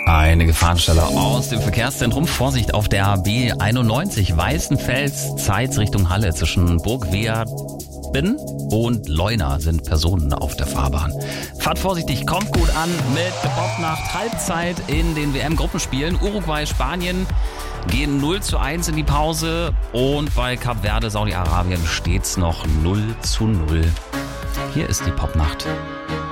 Eine Gefahrenstelle aus dem Verkehrszentrum. Vorsicht auf der B91 Weißenfels, Zeitz Richtung Halle. Zwischen Burgwerden und Leuna sind Personen auf der Fahrbahn. Fahrt vorsichtig, kommt gut an mit Bobnacht Halbzeit in den WM-Gruppenspielen. Uruguay, Spanien gehen 0:1 in die Pause und bei Kap Verde, Saudi-Arabien steht's noch 0:0. Hier ist die Popnacht.